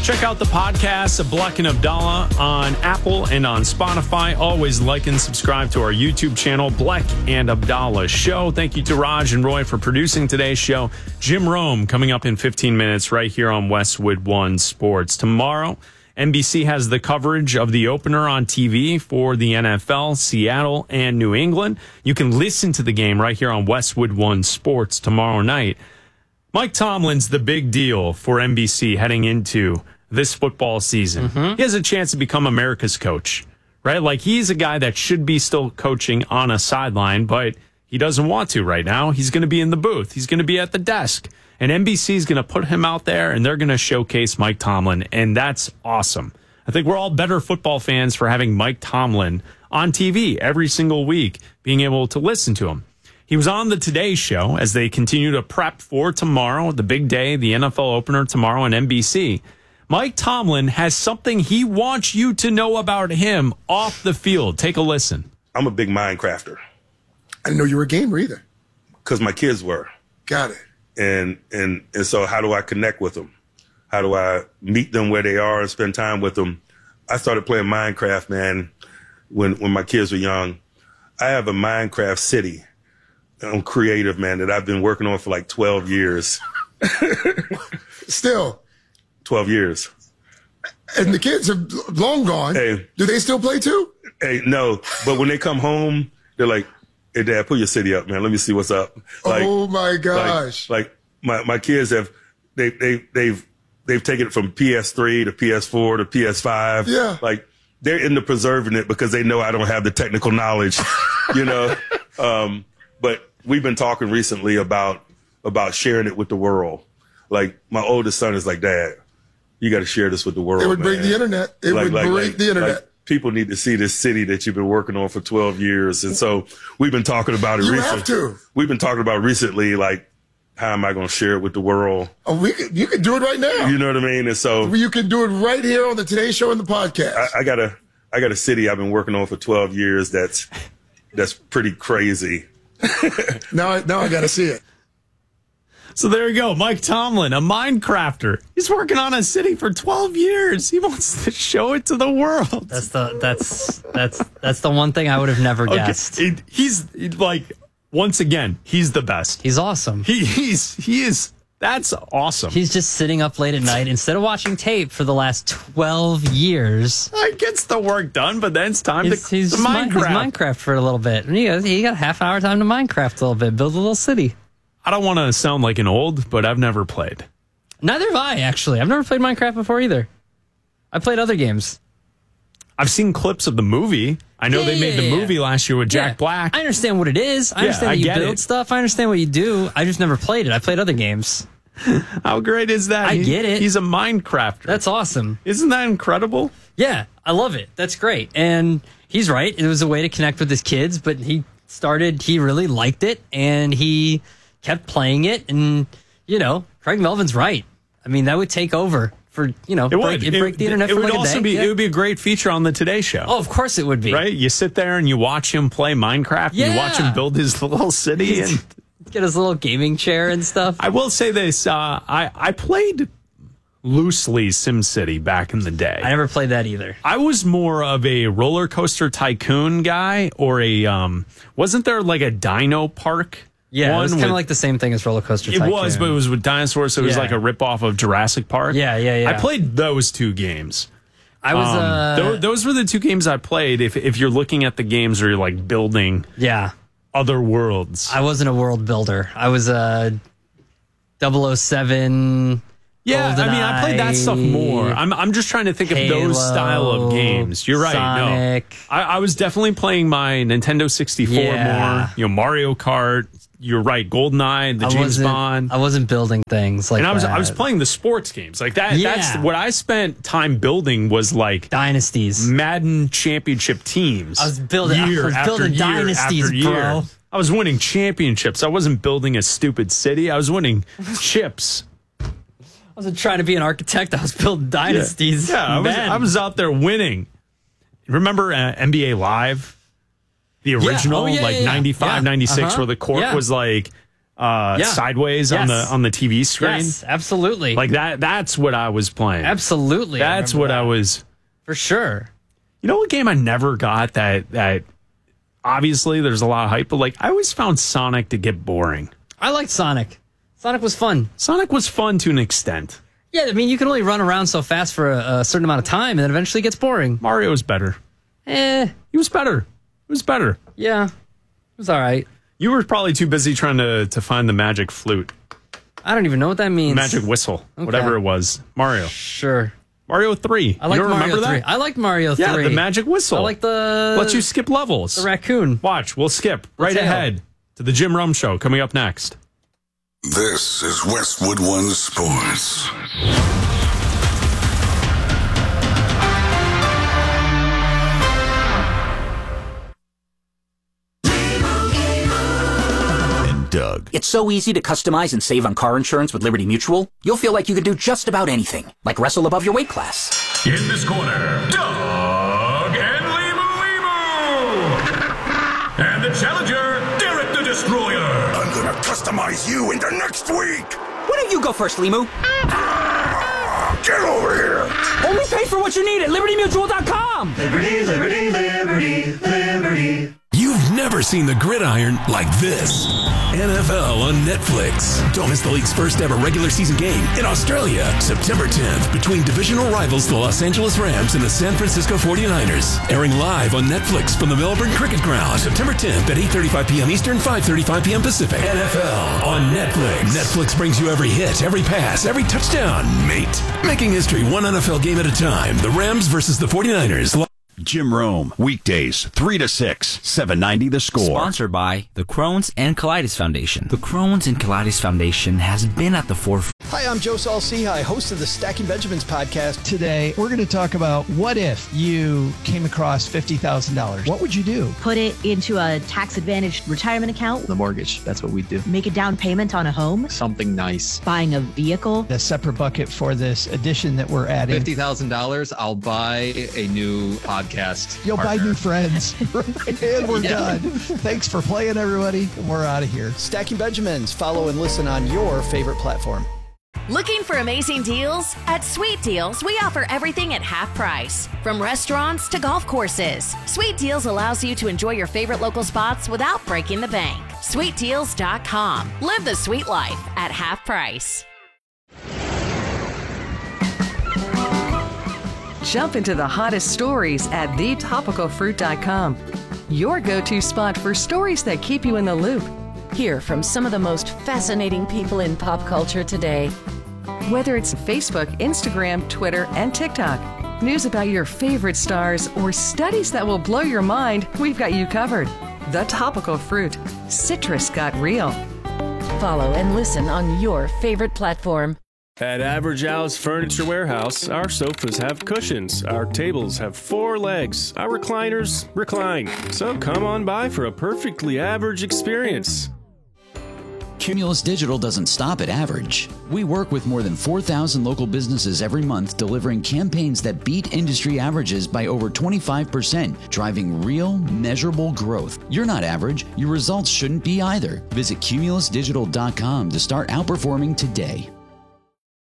Check out the podcast of Bleck and Abdallah on Apple and on Spotify. Always like and subscribe to our YouTube channel, Bleck and Abdallah Show. Thank you to Raj and Roy for producing today's show. Jim Rome coming up in 15 minutes right here on Westwood One Sports. Tomorrow, NBC has the coverage of the opener on TV for the NFL, Seattle and New England. You can listen to the game right here on Westwood One Sports tomorrow night. Mike Tomlin's the big deal for NBC heading into this football season. He has a chance to become America's coach, right? Like, he's a guy that should be still coaching on a sideline, but he doesn't want to right now. He's going to be in the booth. He's going to be at the desk. And NBC is going to put him out there, and they're going to showcase Mike Tomlin, and that's awesome. I think we're all better football fans for having Mike Tomlin on TV every single week, being able to listen to him. He was on the Today Show as they continue to prep for tomorrow, the big day, the NFL opener tomorrow on NBC. Mike Tomlin has something he wants you to know about him off the field. Take a listen. I'm a big Minecrafter. I didn't know you were a gamer either. Because my kids were. Got it. And so how do I connect with them? How do I meet them where they are and spend time with them? I started playing Minecraft, man, when my kids were young. I have a Minecraft city. I'm creative, man, that I've been working on for like 12 years. Still. 12 years. And the kids are long gone. Hey, do they still play too? Hey, no. But when they come home, they're like, "Hey, Dad, put your city up, man. Let me see what's up." Like, oh my gosh! Like my kids have they've taken it from PS3 to PS4 to PS5. Yeah. Like, they're into preserving it because they know I don't have the technical knowledge, you know. But we've been talking recently about sharing it with the world. Like, my oldest son is like, "Dad, you got to share this with the world." It would break the internet. It would break the internet. People need to see this city that you've been working on for 12 years. And so we've been talking about it recently. You have to. We've been talking about recently, like, how am I going to share it with the world? Oh, you can do it right now. You know what I mean? And so you can do it right here on the Today Show and the podcast. I got a city I've been working on for 12 years that's pretty crazy. Now I got to see it. So there you go, Mike Tomlin, a Minecrafter. He's working on a city for 12 years. He wants to show it to the world. That's the one thing I would have never guessed. He's like, once again, he's the best. He's awesome. He is. That's awesome. He's just sitting up late at night instead of watching tape for the last 12 years. He gets the work done, but then it's time he's Minecraft. He's Minecraft for a little bit. He got a half hour time to Minecraft a little bit, build a little city. I don't want to sound like an old, but I've never played. Neither have I, actually. I've never played Minecraft before either. I played other games. I've seen clips of the movie. I know they made the movie last year with Jack Black. I understand what it is. I understand that you build stuff. I understand what you do. I just never played it. I played other games. How great is that? I get it. He's a Minecrafter. That's awesome. Isn't that incredible? Yeah, I love it. That's great. And he's right. It was a way to connect with his kids, but he really liked it, and he kept playing it. And, Craig Melvin's right. I mean, that would take over for, break the internet for like a day. It would be a great feature on the Today Show. Oh, of course it would be. Right? You sit there and you watch him play Minecraft. Yeah. And you watch him build his little city. And get his little gaming chair and stuff. I will say this. I played loosely SimCity back in the day. I never played that either. I was more of a roller coaster tycoon guy, or wasn't there like a dino park? Yeah, it was kind of like the same thing as Roller Coaster Tycoon. It was, but it was with dinosaurs, so it was like a ripoff of Jurassic Park. Yeah. I played those two games. I was those were the two games I played. If you're looking at the games where you're like building other worlds. I wasn't a world builder. I was a 007. Yeah, GoldenEye, I played that stuff more. I'm just trying to think Halo, of those style of games. You're right. Sonic. No, I was definitely playing my Nintendo 64 more. Mario Kart. You're right. GoldenEye, the James Bond. I wasn't building things like that. And I was playing the sports games like that. Yeah. That's what I spent time building was like dynasties, Madden championship teams. I was building dynasties, bro. I was winning championships. I wasn't building a stupid city. I was winning chips. I wasn't trying to be an architect. I was building dynasties. Yeah, I was out there winning. Remember NBA Live? The original, 95, 96, where the court was like sideways on the TV screen. Yes, absolutely. Like that's what I was playing. Absolutely. That's what I was. For sure. You know what game I never got that obviously there's a lot of hype, but like I always found Sonic to get boring. I liked Sonic. Sonic was fun. Sonic was fun to an extent. Yeah, I mean, you can only run around so fast for a certain amount of time, and then eventually it gets boring. Mario was better. He was better. It was better. Yeah, it was all right. You were probably too busy trying to find the magic flute. I don't even know what that means. Magic whistle, whatever it was. Mario. Sure. Mario 3. I like Mario remember 3. that? I like Mario 3. Yeah, the magic whistle. I like the... Lets you skip levels. The raccoon. Watch, we'll skip right ahead to the Jim Rome Show coming up next. This is Westwood One Sports. Doug. It's so easy to customize and save on car insurance with Liberty Mutual. You'll feel like you could do just about anything, like wrestle above your weight class. In this corner, Doug and Limu. And the challenger, Derek the Destroyer. I'm gonna customize you into next week. Why don't you go first, Limu? Get over here. Only pay for what you need at LibertyMutual.com. Liberty, liberty, liberty, liberty. You've never seen the gridiron like this. NFL on Netflix. Don't miss the league's first ever regular season game in Australia, September 10th, between divisional rivals the Los Angeles Rams and the San Francisco 49ers. Airing live on Netflix from the Melbourne Cricket Ground, September 10th at 8:35 p.m. Eastern, 5:35 p.m. Pacific. NFL on Netflix. Netflix brings you every hit, every pass, every touchdown, mate. Making history one NFL game at a time. The Rams versus the 49ers. Jim Rome, weekdays, 3 to 6, 790 The Score. Sponsored by the Crohn's and Colitis Foundation. The Crohn's and Colitis Foundation has been at the forefront. Hi, I'm Joe Saul-Sehy, host of the Stacking Benjamins podcast. Today, we're going to talk about what if you came across $50,000. What would you do? Put it into a tax-advantaged retirement account. The mortgage, that's what we do. Make a down payment on a home. Something nice. Buying a vehicle. A separate bucket for this addition that we're adding. $50,000, I'll buy a new podcast. You'll partner. buy new friends. And we're done. Thanks for playing, everybody. We're out of here. Stacking Benjamins. Follow and listen on your favorite platform. Looking for amazing deals? At Sweet Deals, we offer everything at half price. From restaurants to golf courses, Sweet Deals allows you to enjoy your favorite local spots without breaking the bank. SweetDeals.com. Live the sweet life at half price. Jump into the hottest stories at thetopicalfruit.com. Your go-to spot for stories that keep you in the loop. Hear from some of the most fascinating people in pop culture today. Whether it's Facebook, Instagram, Twitter, and TikTok, news about your favorite stars, or studies that will blow your mind, we've got you covered. The Topical Fruit. Citrus got real. Follow and listen on your favorite platform. At Average Al's Furniture Warehouse, our sofas have cushions, our tables have 4 legs, our recliners recline. So come on by for a perfectly average experience. Cumulus Digital doesn't stop at average. We work with more than 4,000 local businesses every month, delivering campaigns that beat industry averages by over 25%, driving real, measurable growth. You're not average. Your results shouldn't be either. Visit cumulusdigital.com to start outperforming today.